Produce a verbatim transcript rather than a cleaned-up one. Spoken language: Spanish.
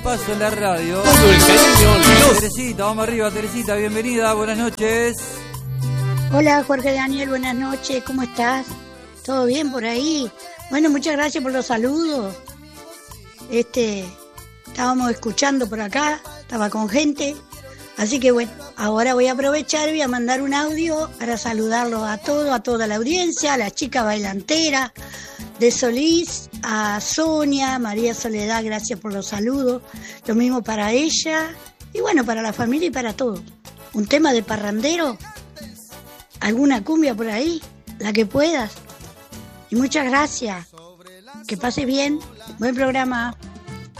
Paso en la radio. Todo el cariño, los... Teresita, vamos arriba, Teresita, bienvenida, buenas noches. Hola Jorge Daniel, buenas noches, ¿cómo estás? ¿Todo bien por ahí? Bueno, muchas gracias por los saludos. Este, estábamos escuchando por acá, estaba con gente. Así que bueno, ahora voy a aprovechar y voy a mandar un audio para saludarlos a todos, a toda la audiencia, a la chica bailantera de Solís, a Sonia, María Soledad, gracias por los saludos. Lo mismo para ella y bueno, para la familia y para todos. Un tema de parrandero, alguna cumbia por ahí, la que puedas. Y muchas gracias. Que pase bien, buen programa.